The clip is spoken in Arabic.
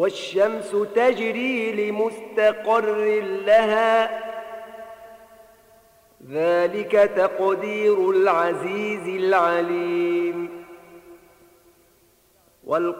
والشمس تجري لمستقر لها ذلك تقدير العزيز العليم